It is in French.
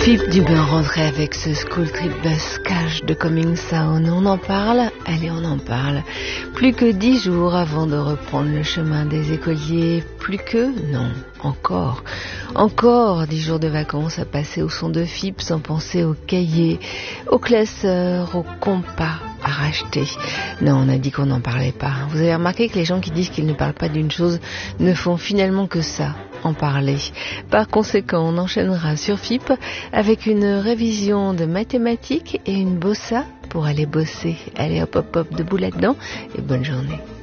Philippe Dubin rentrait avec ce School Trip Bus Cash de Coming Sound. On en parle, allez on en parle. Plus que 10 jours avant de reprendre le chemin des écoliers. Plus que, non, encore 10 jours de vacances à passer au son de FIP sans penser aux cahiers, aux classeurs, aux compas à racheter. Non, on a dit qu'on n'en parlait pas. Vous avez remarqué que les gens qui disent qu'ils ne parlent pas d'une chose ne font finalement que ça, en parler. Par conséquent, on enchaînera sur FIP avec une révision de mathématiques et une bossa pour aller bosser. Allez hop hop hop, debout là-dedans et bonne journée.